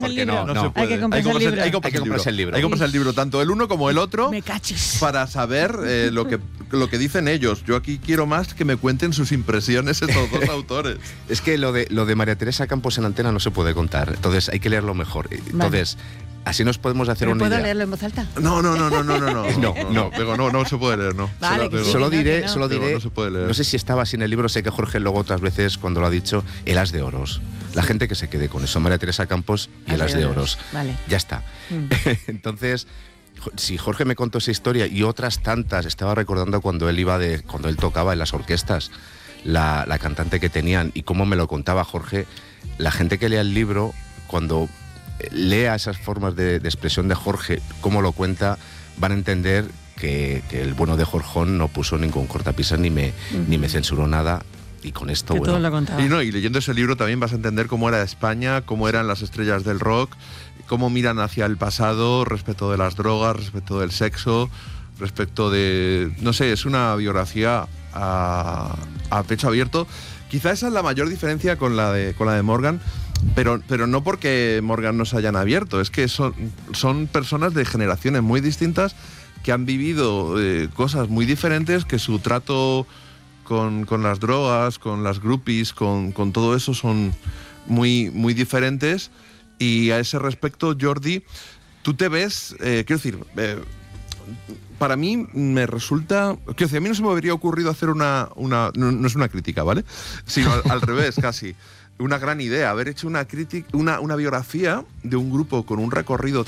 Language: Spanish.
Porque no se puede. Hay que comprarse el libro. Hay que comprarse el libro. Hay que comprarse el libro, tanto el uno como el otro, Me cachis. para saber lo que dicen ellos. Yo aquí quiero más que me cuenten sus impresiones estos dos autores. Es que lo de María Teresa Campos en antena no se puede contar, entonces hay que leerlo mejor. Entonces, así nos podemos hacer una ¿Puedo idea. leerlo en voz alta? No. No se puede leer, no. Vale, que sí. Solo diré, No se puede leer. no sé si estaba así en el libro, sé que Jorge luego otras veces cuando lo ha dicho, el as de oros. La gente que se quede con eso, María Teresa Campos y el as de oros. Vale. Ya está. Entonces, si Jorge me contó esa historia y otras tantas, estaba recordando cuando él tocaba en las orquestas, la cantante que tenían y cómo me lo contaba Jorge. La gente que lea el libro, cuando lea esas formas de expresión de Jorge, cómo lo cuenta, van a entender que el bueno de Jorjón no puso ningún cortapisas ni me censuró nada. Y con esto, Que bueno... todo lo contaba. Y leyendo ese libro también vas a entender cómo era España, cómo eran las estrellas del rock, cómo miran hacia el pasado respecto de las drogas, respecto del sexo, respecto de... No sé, es una biografía a pecho abierto. Quizá esa es la mayor diferencia con la de Morgan, pero no porque Morgan nos hayan abierto, es que son personas de generaciones muy distintas que han vivido cosas muy diferentes, que su trato con las drogas, con las groupies, con todo eso son muy, muy diferentes. Y a ese respecto, Jordi, tú te ves, quiero decir, para mí me resulta... Quiero decir, a mí no se me habría ocurrido hacer no es una crítica, ¿vale? Sino al revés, casi. Una gran idea, haber hecho una biografía de un grupo con un recorrido